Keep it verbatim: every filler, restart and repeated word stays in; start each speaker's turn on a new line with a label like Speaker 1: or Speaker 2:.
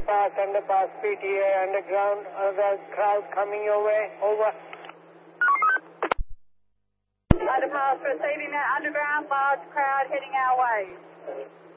Speaker 1: underpass, underpass, P T A, underground, other crowd coming your way. Over.
Speaker 2: Underpass receiving that underground, large crowd heading our way.